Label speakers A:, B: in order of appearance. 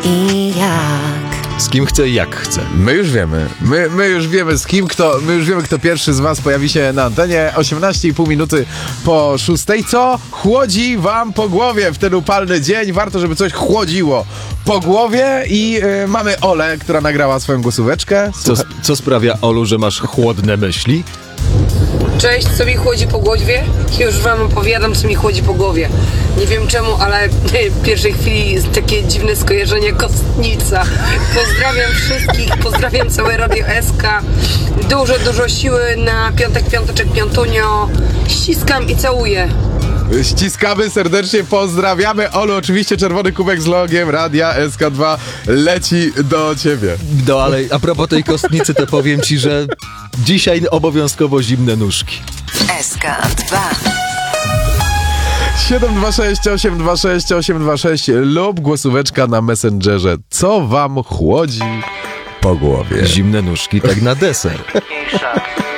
A: i jak.
B: Z kim chce i jak chce.
C: My już wiemy. My już wiemy z kim, my już wiemy, kto pierwszy z was pojawi się na antenie. 18,5 minuty po 6. Co chłodzi wam po głowie w ten upalny dzień? Warto, żeby coś chłodziło po głowie i mamy Olę, która nagrała swoją głosóweczkę.
B: Co sprawia, Olu, że masz chłodne myśli?
D: Cześć, co mi chłodzi po głowie? Już wam opowiadam, co mi chłodzi po głowie. Nie wiem czemu, ale w pierwszej chwili jest takie dziwne skojarzenie kostnica. Pozdrawiam wszystkich, pozdrawiam całe Radio SK. Dużo siły na piąteczek, piątunio. Ściskam i całuję.
C: Ściskamy serdecznie, pozdrawiamy. Olu, oczywiście czerwony kubek z logiem Radia SK2 leci do ciebie.
B: No ale a propos tej kostnicy, to powiem ci, że dzisiaj obowiązkowo zimne nóżki.
A: SK2
C: 726 826 826 lub głosóweczka na Messengerze. Co wam chłodzi po głowie?
B: Zimne nóżki tak na deser.
E: Mniejsza.